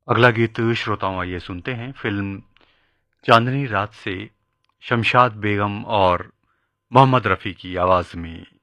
अगला गीत श्रोताओं आइए सुनते हैं फिल्म चांदनी रात से शमशाद बेगम और मोहम्मद रफ़ी की आवाज़ में।